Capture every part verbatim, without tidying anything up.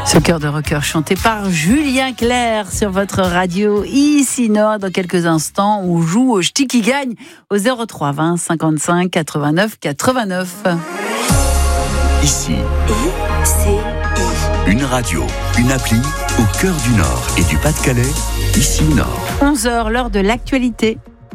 Ce cœur de rocker chanté par Julien Clerc sur votre radio ici Nord. Dans quelques instants, on joue au Ch'ti qui gagne au zéro trois vingt cinquante-cinq quatre-vingt-neuf quatre-vingt-neuf. Ici, I C I. Une radio, une appli au cœur du Nord et du Pas-de-Calais, ici Nord. onze heures, l'heure de l'actualité.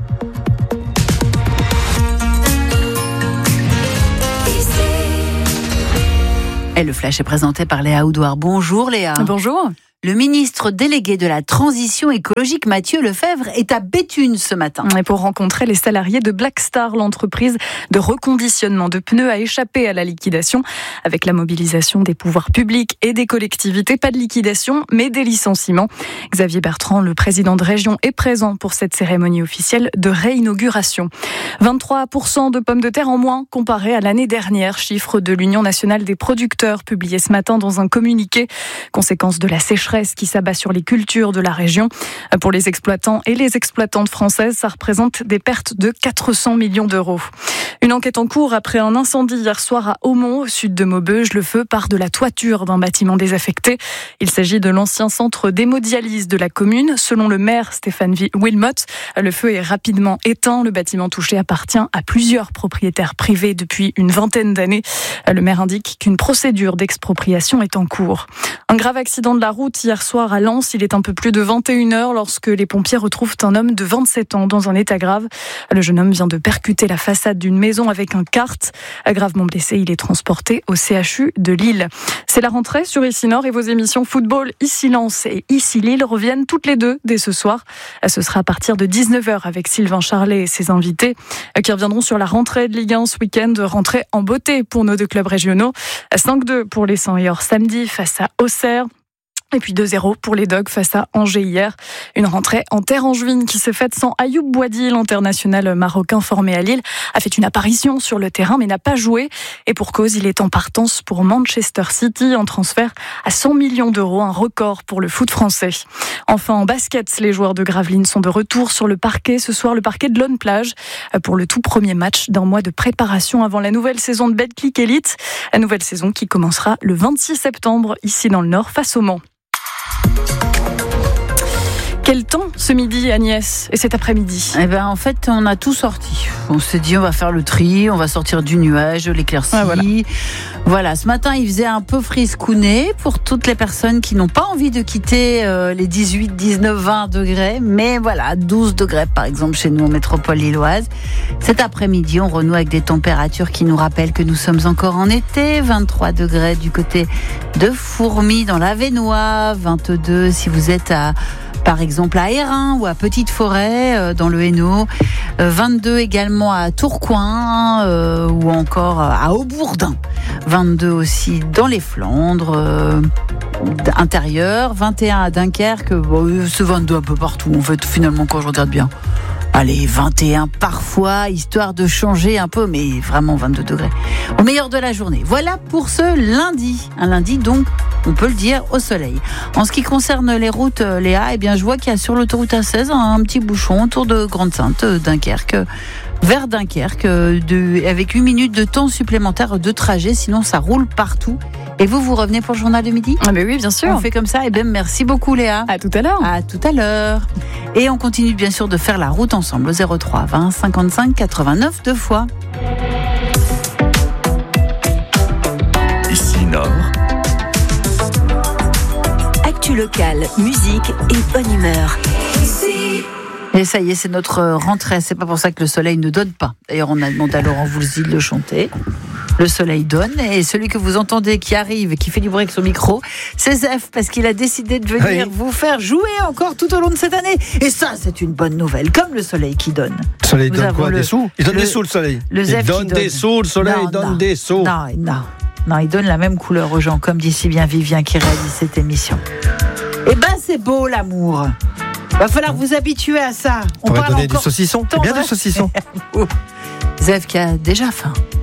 Et le flash est présenté par Léa Oudouard. Bonjour Léa. Bonjour. Le ministre délégué de la Transition écologique, Mathieu Lefebvre, est à Béthune ce matin. Et pour rencontrer les salariés de Black Star, l'entreprise de reconditionnement de pneus a échappé à la liquidation. Avec la mobilisation des pouvoirs publics et des collectivités, pas de liquidation, mais des licenciements. Xavier Bertrand, le président de région, est présent pour cette cérémonie officielle de réinauguration. vingt-trois pour cent de pommes de terre en moins comparé à l'année dernière, chiffre de l'Union nationale des producteurs publié ce matin dans un communiqué. Conséquence de la sécheresse qui s'abat sur les cultures de la région. Pour les exploitants et les exploitantes françaises, ça représente des pertes de quatre cents millions d'euros. Une enquête en cours après un incendie hier soir à Aumont, au sud de Maubeuge. Le feu part de la toiture d'un bâtiment désaffecté. Il s'agit de l'ancien centre d'hémodialyse de la commune. Selon le maire Stéphane Wilmot, le feu est rapidement éteint. Le bâtiment touché appartient à plusieurs propriétaires privés depuis une vingtaine d'années. Le maire indique qu'une procédure d'expropriation est en cours. Un grave accident de la route hier soir à Lens. Il est un peu plus de vingt et une heures lorsque les pompiers retrouvent un homme de vingt-sept ans dans un état grave. Le jeune homme vient de percuter la façade d'une maison avec un kart. Gravement blessé, il est transporté au C H U de Lille. C'est la rentrée sur Ici Nord et vos émissions football Ici Lens et Ici Lille reviennent toutes les deux dès ce soir. Ce sera à partir de dix-neuf heures avec Sylvain Charlet et ses invités qui reviendront sur la rentrée de Ligue un ce week-end. Rentrée en beauté pour nos deux clubs régionaux. cinq deux pour les cent et or samedi face à Auxerre. Et puis deux zéro pour les Dogs face à Angers hier. Une rentrée en terre angevine qui s'est faite sans Ayoub Boadi, l'international marocain formé à Lille, a fait une apparition sur le terrain mais n'a pas joué. Et pour cause, il est en partance pour Manchester City, en transfert à cent millions d'euros, un record pour le foot français. Enfin, en basket, les joueurs de Gravelines sont de retour sur le parquet. Ce soir, le parquet de Lone Plage pour le tout premier match d'un mois de préparation avant la nouvelle saison de Betclic Elite. La nouvelle saison qui commencera le vingt-six septembre ici dans le Nord face au Mans. Quel temps ce midi, Agnès, et cet après-midi? Eh ben, en fait, on a tout sorti. On s'est dit, on va faire le tri, on va sortir du nuage, l'éclaircie. Ah, voilà. Voilà, ce matin, il faisait un peu friscouné pour toutes les personnes qui n'ont pas envie de quitter euh, les dix-huit, dix-neuf, vingt degrés. Mais voilà, douze degrés, par exemple, chez nous en métropole lilloise. Cet après-midi, on renoue avec des températures qui nous rappellent que nous sommes encore en été. vingt-trois degrés du côté de Fourmies, dans l'Avesnois. vingt-deux si vous êtes à... par exemple à Hérin ou à Petite Forêt euh, dans le Hainaut, euh, vingt-deux également à Tourcoing euh, ou encore à Aubourdin, vingt-deux aussi dans les Flandres euh, intérieures, vingt et un à Dunkerque, bon, c'est vingt-deux un peu partout en fait finalement quand je regarde bien. Allez, vingt et un parfois, histoire de changer un peu, mais vraiment vingt-deux degrés. Au meilleur de la journée. Voilà pour ce lundi. Un lundi, donc, on peut le dire, au soleil. En ce qui concerne les routes, Léa, eh bien, je vois qu'il y a sur l'autoroute A seize un petit bouchon autour de Grande-Sainte, Dunkerque, vers Dunkerque, de, avec une minute de temps supplémentaire de trajet. Sinon, ça roule partout. Et vous, vous revenez pour le journal de midi ? Ah, mais oui, bien sûr. On fait comme ça. Eh bien, merci beaucoup, Léa. À tout à l'heure. À tout à l'heure. Et on continue bien sûr de faire la route ensemble au zéro trois vingt cinquante-cinq quatre-vingt-neuf deux fois. Ici Nord. Actu locale, musique et bonne humeur. Et ça y est, c'est notre rentrée. C'est pas pour ça que le soleil ne donne pas. D'ailleurs, on a demandé à Laurent Voulzy de le chanter. Le soleil donne, et celui que vous entendez qui arrive et qui fait du bruit avec son micro, c'est Zef, parce qu'il a décidé de venir oui. vous faire jouer encore tout au long de cette année. Et ça, c'est une bonne nouvelle, comme le soleil qui donne. Le soleil vous donne quoi le, Des sous Il donne le, des sous, le soleil. Le il Zef donne, donne des sous, le soleil non, donne non, des sous. Non, non, non, il donne la même couleur aux gens, comme dit si bien Vivien qui réalise cette émission. Eh ben, c'est beau l'amour. Va falloir vous habituer à ça. On va donner du saucisson. C'est bien du saucisson. Zef qui a déjà faim.